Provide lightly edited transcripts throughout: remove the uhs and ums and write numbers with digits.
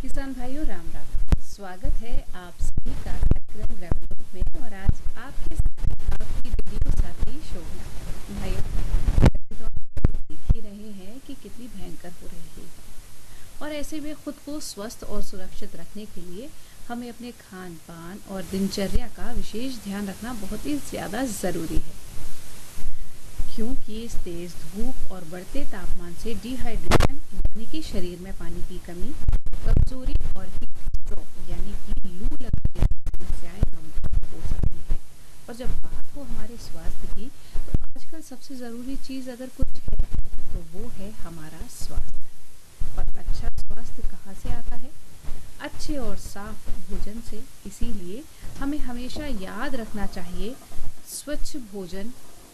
किसान भाइयों राम राम। स्वागत है आप सभी का कार्यक्रम ग्रामीण में। और आज आपके साथ आपकी रेडियो साथी शोभना। भाइयों, तो आप देख ही रहे हैं कि कितनी भयंकर हो रही है, और ऐसे में खुद को स्वस्थ और सुरक्षित रखने के लिए हमें अपने खान पान और दिनचर्या का विशेष ध्यान रखना बहुत ही ज़्यादा ज़रूरी है, क्योंकि इस तेज धूप और बढ़ते तापमान से डिहाइड्रेशन यानी कि शरीर में पानी की कमी, कमजोरी और हीट स्ट्रोक यानी कि लू लगने जैसी समस्याएं हम हो सकती हैं। और जब बात हो हमारे स्वास्थ्य की, तो आजकल सबसे ज़रूरी चीज़ अगर कुछ है तो वो है हमारा स्वास्थ्य। और अच्छा स्वास्थ्य कहाँ से आता है? अच्छे और साफ भोजन से। इसीलिए हमें हमेशा याद रखना चाहिए, स्वच्छ भोजन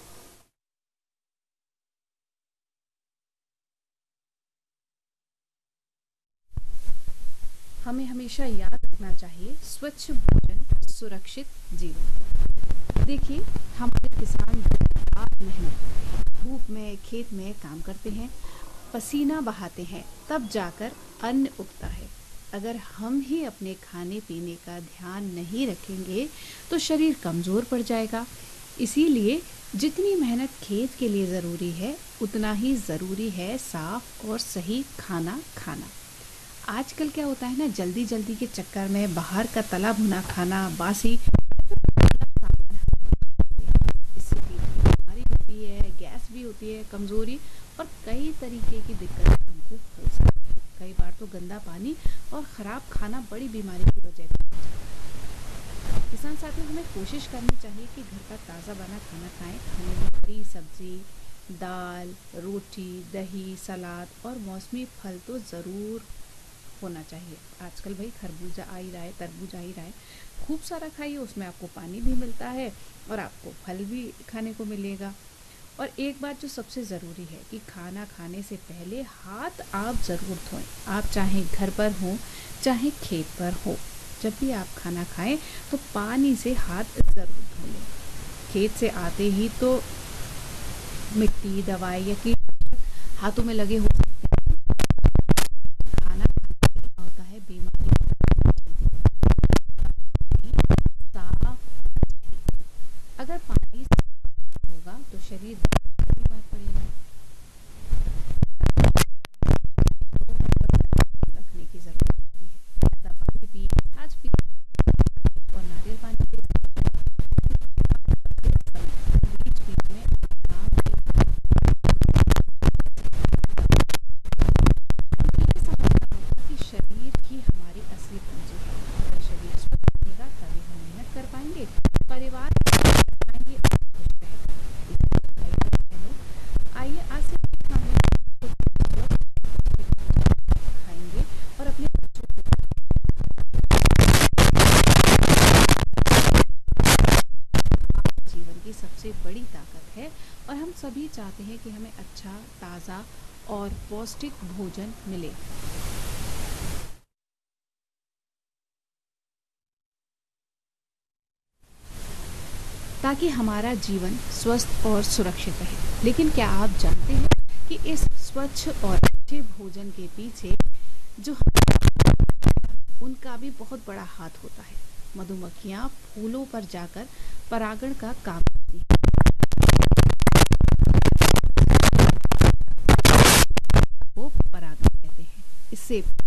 हमें हमेशा याद रखना चाहिए, स्वच्छ भोजन, सुरक्षित जीवन। देखिए, हमारे किसान रात मेहनत करते हैं, धूप में खेत में काम करते हैं, पसीना बहाते हैं, तब जाकर अन्न उगता है। अगर हम ही अपने खाने पीने का ध्यान नहीं रखेंगे तो शरीर कमज़ोर पड़ जाएगा। इसीलिए जितनी मेहनत खेत के लिए ज़रूरी है, उतना ही ज़रूरी है साफ और सही खाना खाना। आजकल क्या होता है ना, जल्दी जल्दी के चक्कर में बाहर का तला भुना खाना, बासी, इससे पेट की बीमारी होती है, गैस भी होती है, कमज़ोरी और कई तरीके की दिक्कतें हमको हो सकती है। कई बार तो गंदा पानी और ख़राब खाना बड़ी बीमारी की वजह बन जाता है। किसान साथियों, हमें कोशिश करनी चाहिए कि घर का ताज़ा बना खाना खाएं। खाने में हरी सब्जी, दाल, रोटी, दही, सलाद और मौसमी फल तो ज़रूर होना चाहिए। आजकल भाई खरबूजा आ ही रहा है, तरबूज आ ही रहा है, खूब सारा खाइए, उसमें आपको पानी भी मिलता है और आपको फल भी खाने को मिलेगा। और एक बात जो सबसे ज़रूरी है कि खाना खाने से पहले हाथ आप ज़रूर धोएं। आप चाहे घर पर हो चाहे खेत पर हो, जब भी आप खाना खाएं तो पानी से हाथ ज़रूर धो लें। खेत से आते ही तो मिट्टी, दवाई या कीटनाशक हाथों में लगे हो सकते हैं। खाना खाने क्या होता है, बीमारी साफ। अगर पानी साफ होगा तो शरीर बीमार पड़ेगा। रखने की जरूरत होती है। ज़्यादा पानी पिए, छाछ पिए और नारियल पानी पिए। बीच बीच में आराम से ये समझना होगा कि शरीर ही हमारी असली पूंजी है। अगर शरीर स्वस्थ रहेगा तभी हम मेहनत कर पाएंगे, परिवार पाएंगे और खुश रहेंगे। भाई बहनों, आइए आज से खाएंगे और अपने बच्चों को जीवन की सबसे बड़ी ताकत है। और हम सभी चाहते हैं कि हमें अच्छा, ताज़ा और पौष्टिक भोजन मिले। ताकि हमारा जीवन स्वस्थ और सुरक्षित रहे। लेकिन क्या आप जानते हैं कि इस स्वच्छ और अच्छे भोजन के पीछे जो उनका भी बहुत बड़ा हाथ होता है। मधुमक्खियाँ फूलों पर जाकर परागण का काम करती हैं। वो परागण कहते हैं। इससे